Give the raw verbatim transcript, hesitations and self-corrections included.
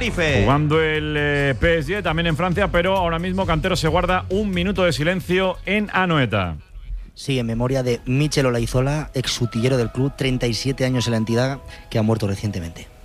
Tenerife. Jugando el eh, P S G también en Francia, pero ahora mismo Cantero se guarda un minuto de silencio en Anoeta. Sí, en memoria de Michel Olaizola, ex utillero del club, treinta y siete años en la entidad, que ha muerto recientemente.